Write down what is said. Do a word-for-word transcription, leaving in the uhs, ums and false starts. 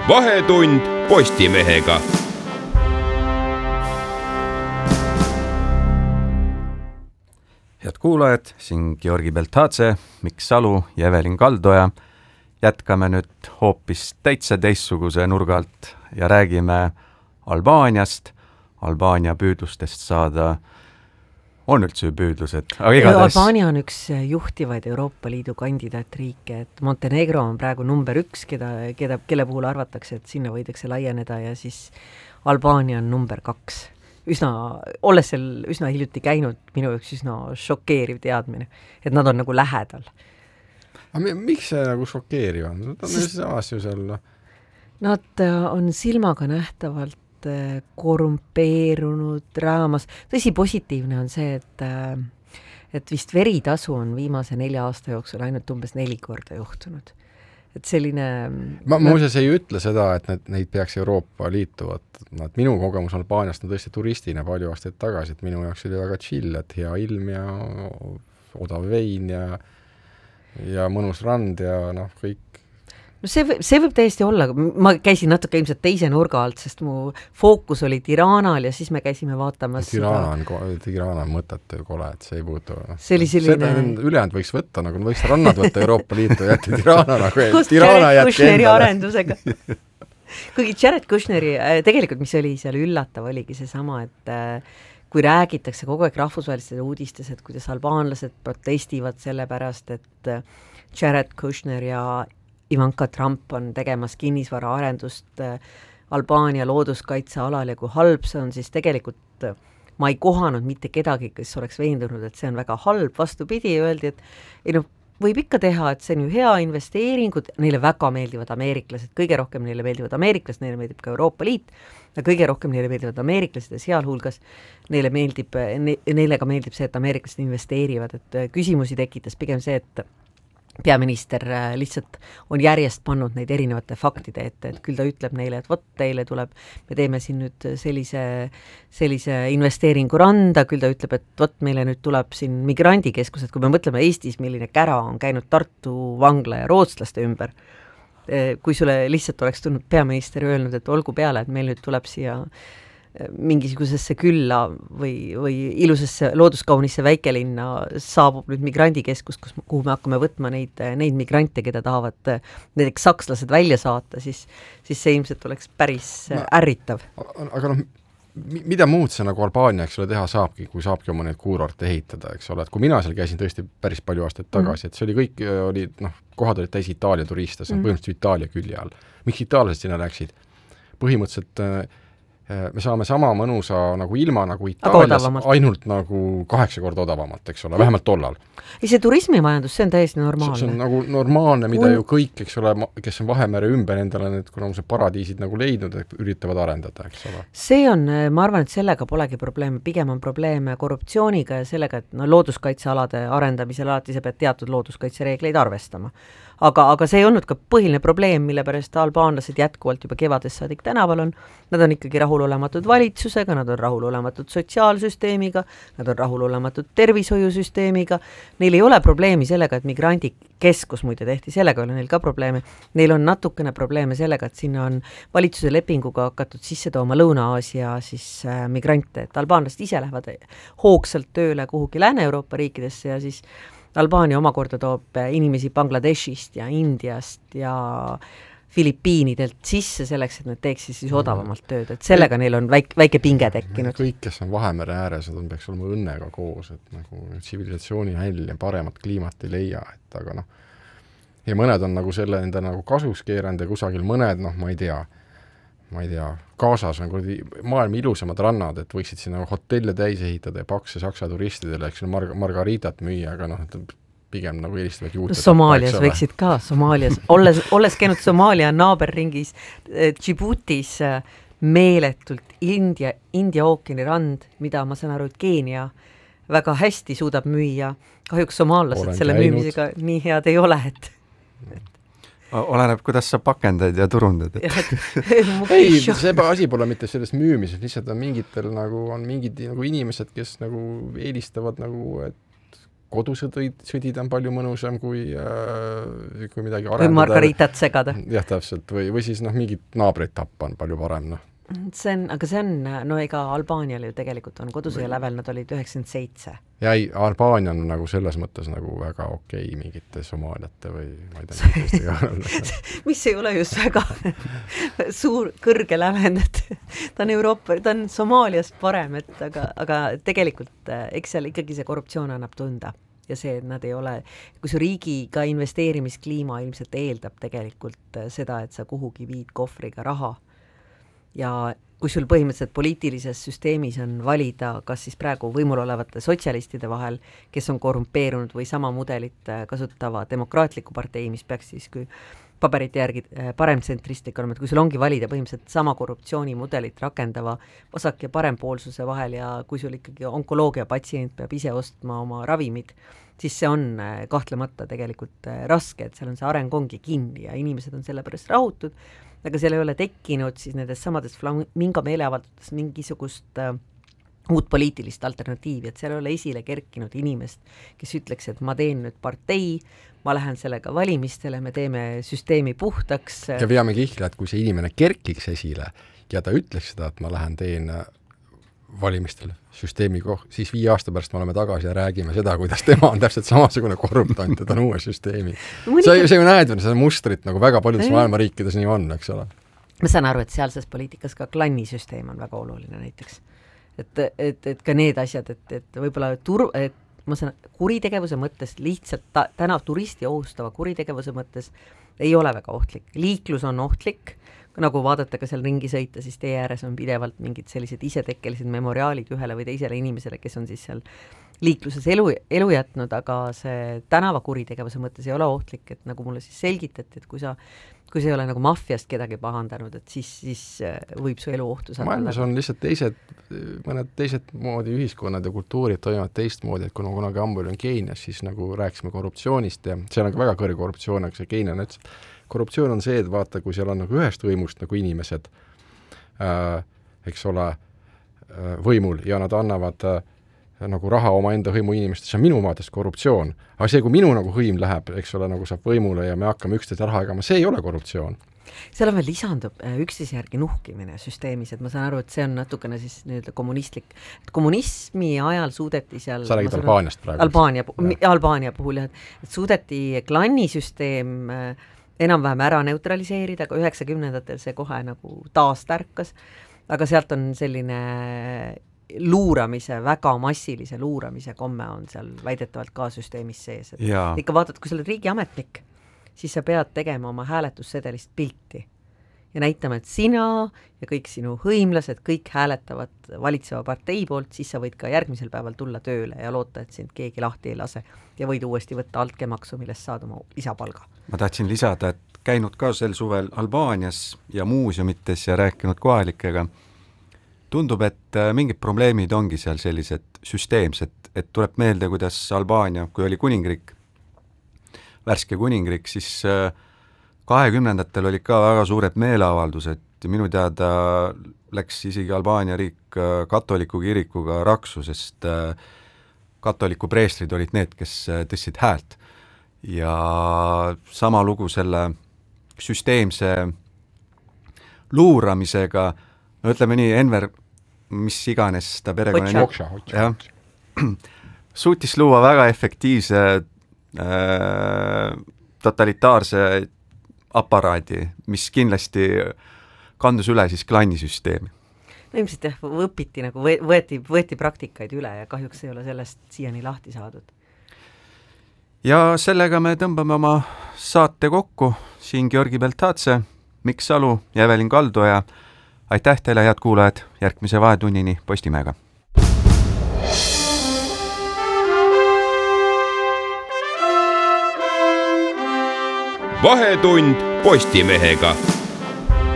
Vahetund Postimehega. Head kuulajad, siin Georgi Beltadze, Mikk Salu ja Evelin Kaldoja. Jätkame nüüd hoopis täitsa teistsuguse nurga alt ja räägime Albaaniast, Albaania püüdlustest saada. On üldse püüdlused? Igatahes... Albaania on üks juhtivaid Euroopa Liidu kandidaatriike, et Montenegro on praegu number üks, keda, keda, kelle puhul arvatakse, et sinna võidakse laieneda ja siis Albaania on number kaks. Üsna, olles seal üsna hiljuti käinud, minu üks üsna šokeeriv teadmine, et nad on nagu lähedal. Aga miks see nagu šokeeriv on? Nad on Sest... asju seal. Nad on silmaga nähtavalt korrumpeerunud raamas. Tõsi, positiivne on see, et, et vist veritasu on viimase nelja aasta jooksul ainult umbes neli korda juhtunud. Et selline... Ma muuseas ei ütle seda, et need, neid peaks Euroopa liituvad. Nad, minu kogemus Albaaniast on tõesti turistina palju aastaid tagasi, et minu jaoks oli väga chill, et hea ilm ja odav vein ja, ja mõnus rand ja noh, kõik. No see, see võib täiesti olla, ma käisin natuke ilmselt teise nurga alt, sest mu fookus oli Tiranal ja siis me käisime vaatamas Tirana on, seda... Tirana on mõtet kole, et see ei puutu. See oli selline... Seda ülejäänud võiks võtta, nagu võiks rannad võtta Euroopa Liitu ja jätti Tirana nagu Kus Tirana Jared Kushneri arendusega. Kuigi Jared Kushneri, tegelikult mis oli seal üllatav, oligi see sama, et kui räägitakse kogu aeg rahvusvahelistes uudistes, et kuidas albaanlased protestivad selle pärast, et Jared Kushner ja Ivanka Trump on tegemas kinnisvara arendust Albaania looduskaitsealal ja kui halb see on, siis tegelikult ma ei kohanud mitte kedagi, kes oleks veendunud, et see on väga halb, vastupidi, öeldi, et ei noh, võib ikka teha, et see on ju hea investeeringud, neile väga meeldivad ameeriklased, kõige rohkem neile meeldivad ameeriklased, neile meeldib ka Euroopa Liit, ja kõige rohkem neile meeldivad ameeriklased ja sealhulgas neile meeldib, ne, neile ka meeldib see, et ameeriklased investeerivad, et küsimusi tekitas pigem see, et peaminister lihtsalt on järjest pannud neid erinevate faktide ette, et küll ta ütleb neile, et vot teile tuleb, me teeme siin nüüd sellise, sellise investeeringu randa, küll ta ütleb, et vot meile nüüd tuleb siin migrandikeskus, et kui me mõtleme Eestis, milline kära on käinud Tartu vangla ja rootslaste ümber, kui sulle lihtsalt oleks tulnud peaminister öelnud, et olgu peale, et meil nüüd tuleb siia mingisugusesse külla või, või ilusasse looduskaunisse väikelinna saabub nüüd migrandikeskus, kus, kuhu me hakkame võtma neid, neid migrante, keda tahavad näiteks sakslased välja saata, siis, siis see ilmselt oleks päris no, ärritav. Aga noh, mida muud see nagu Albaania, eks ole, teha saabki, kui saabki oma neid kuurorte ehitada, eks ole, et kui mina seal käisin tõesti päris palju aastaid tagasi, mm. et see oli kõik, oli, noh, kohad olid täis Itaalia turiste, see on mm. põhimõtteliselt Itaalia külje all. Miks itaallased sinna läksid? Põhimõtteliselt me saame sama mõnusa nagu ilma nagu Itaalias, ainult nagu kaheksa korda odavamalt, eks ole, vähemalt tollal. Ei, see turismimajandus, see on täiesti normaalne. See on nagu normaalne, mida Un... ju kõik, eks ole, kes on Vahemere ümber endale need kunamused paradiisid nagu leidnud, üritavad arendada, eks ole. See on, ma arvan, et sellega polegi probleeme, pigem on probleeme korruptsiooniga ja sellega, et no, looduskaitsealade arendamisel alati sa pead teatud looduskaitsereegleid arvestama. Aga, aga see ei olnud ka põhiline probleem, mille pärast albaanlased jätkuvalt juba kevadest saadik tänaval on. Nad on ikkagi rahulolematud valitsusega, nad on rahulolematud sotsiaalsüsteemiga, nad on rahulolematud tervishoiusüsteemiga. Neil ei ole probleemi sellega, et migrandikeskus muide tehti, sellega oli neil ka probleeme. Neil on natukene probleeme sellega, et sinna on valitsuse lepinguga hakatud sisse tooma Lõuna-Aasia siis äh, migrante, et albaanlased ise lähevad hoogsalt tööle kuhugi Lääne-Euroopa riikidesse ja siis Albaania omakorda toob inimesi Bangladeshist ja Indiast ja Filipiinidelt sisse selleks, et nad teeksid siis odavamalt tööd, et sellega neil on väike, väike pinge tekkinud. Kõik, kes on Vahemere ääres, nad on peaks olema õnnega koos, et nagu tsivilisatsiooni häll ja paremat kliimat ei leia, et aga noh, ja mõned on nagu selle enda nagu kasus keeranud ja kusagil mõned, noh, ma ei tea, ma ei tea, Gaasas on kurdi maailma ilusamad rannad, et võiksid sinna hotelle täis ehitada ja pakse saksa turistidele, eks mar- margaritat müüa, aga noh, pigem nagu eelistavad juurde. No, Somaalias võiksid ka, Somaalias, olles, olles käinud Somaalia naaberringis Djiboutis meeletult India, India ookeani rand, mida ma saan aru, et Keenia väga hästi suudab müüa. Kahjuks somaallased Olen selle käinud. Müümisega nii head ei ole, et, et oleneb, kuidas sa pakendad ja turundad. ei, see asi pole mitte selles müümises, lihtsalt on mingitel nagu, on mingid nagu inimesed, kes nagu eelistavad nagu, et kodusõdid, sõdida on palju mõnusam kui, äh, kui midagi või arendada. margaritat segada. Jah, täpselt, või, või siis noh, mingid naabreid tappa on palju parem, noh. See on, aga see on, no ega Albaanial ju tegelikult on kodusõja lävel, nad olid üheksakümmend seitse. Ja ei, Albaania on nagu selles mõttes nagu väga okei okay, mingite Somaaliate või ma ei tea, teistega. mis ei ole just väga suur, kõrge lävend, et ta on Euroopa, ta on Somaaliast parem, et aga, aga tegelikult eks seal ikkagi see korruptsioon annab tunda. Ja see, et nad ei ole, kui su riigiga investeerimiskliima ilmselt eeldab tegelikult seda, et sa kuhugi viid kohvriga raha, ja kui sul põhimõtteliselt poliitilises süsteemis on valida, kas siis praegu võimul olevate sotsialistide vahel, kes on korrumpeerunud või sama mudelit kasutava demokraatliku partei, mis peaks siis kui paberite järgi paremtsentristlik olema, et kui sul ongi valida põhimõtteliselt sama korruptsioonimudelit rakendava vasak- ja parempoolsuse vahel ja kui sul ikkagi onkoloogia patsient peab ise ostma oma ravimid, siis see on kahtlemata tegelikult raske, et seal on see areng ongi kinni ja inimesed on selle pärast rahutud, aga seal ei ole tekkinud siis nendest samadest flamingo meeleavaldustes mingisugust äh, uut poliitilist alternatiivi, et seal ei ole esile kerkinud inimest, kes ütleks, et ma teen nüüd partei, ma lähen sellega valimistele, me teeme süsteemi puhtaks. Ja veame kihla, et kui see inimene kerkiks esile ja ta ütleks seda, et ma lähen teen valimistele süsteemi koht, siis viie aasta pärast me oleme tagasi ja räägime seda, kuidas tema on täpselt samasugune korruptant ja ta on uue süsteemi. Mõnikord... sa, sa ju näed seda mustrit nagu väga paljudes maailma riikides nii on, eks ole? Ma saan aru, et sealses poliitikas ka klannisüsteem on väga oluline näiteks. Et, et, et ka need asjad, et, et võib-olla tur, et ma saan kuritegevuse mõttes lihtsalt ta, täna turisti ohustava kuritegevuse mõttes ei ole väga ohtlik. Liiklus on ohtlik, nagu vaadata ka seal ringi sõita, siis tee ääres on pidevalt mingid sellised isetekkelised memoriaalid ühele või teisele inimesele, kes on siis seal liikluses elu, elu jätnud, aga see tänava kuritegevuse mõttes ei ole ohtlik, et nagu mulle siis selgitati, et kui sa kui see ei ole nagu maffiast kedagi pahandanud, et siis, siis võib su elu ohtu saada. Maailmas on lihtsalt teised, mõned teised moodi ühiskonnad ja kultuurid toimuvad teistmoodi, et kuna kunagi ammu on Keenias, siis nagu rääkisime korruptsioonist ja seal on ka väga kõrge korruptsioon, aga see Keenia on ütles, korruptsioon on see, et vaata, kui seal on nagu ühest võimust nagu inimesed, äh, eks ole, äh, võimul ja nad annavad äh, nagu raha oma enda hõimu inimestest, see on minu vaatest korruptsioon. Aga see, kui minu nagu hõim läheb, eks ole, nagu saab võimule ja me hakkame üksteise raha jagama, see ei ole korruptsioon. Seal on veel lisandub üksteise järgi nuhkimine süsteemis, et ma saan aru, et see on natukene siis nüüd kommunistlik. Et kommunismi ajal suudeti seal... Sa räägid Albaaniast praegu. Albaania, Albaania puhul, jah, et suudeti klannisüsteem enam-vähem ära neutraliseerida, aga üheksakümnendatel see kohe nagu taas tärkas, aga sealt on selline... luuramise, väga massilise luuramise komme on seal väidetavalt ka süsteemis sees. Et ikka vaatad, kui sa oled riigiametnik, siis sa pead tegema oma hääletussedelist pilti ja näitama, et sina ja kõik sinu hõimlased, kõik hääletavad valitseva partei poolt, siis sa võid ka järgmisel päeval tulla tööle ja loota, et sind keegi lahti ei lase ja võid uuesti võtta altkäemaksu, millest saad oma lisapalga. Ma tahtsin lisada, et käinud ka sel suvel Albaanias ja muuseumites ja rääkinud kohalikega. Tundub, et mingid probleemid ongi seal sellised süsteemsed, et tuleb meelde, kuidas Albaania, kui oli kuningriik, värske kuningriik, siis kahekümnendatel olid ka väga suured meeleavaldused. Minu teada läks isegi Albaania riik katoliku kirikuga raksu, sest katoliku preestrid olid need, kes tõstsid häält. Ja sama lugu selle süsteemse luuramisega, no ütleme nii, Enver, mis iganes ta perekonna jah, suutis luua väga efektiivse äh, totalitaarse aparaadi, mis kindlasti kandus üle siis klannisüsteemi. No ilmselt jah, õpiti nagu, võeti, võeti praktikaid üle ja kahjuks ei ole sellest siiani lahti saadud. Ja sellega me tõmbame oma saate kokku. Siin Georgi Beltatse, Mikk Salu ja Evelin Kaldoja. Aitäh teile, head kuulajad, järgmise vahetunnini Postimehega. Vahetund Postimehega.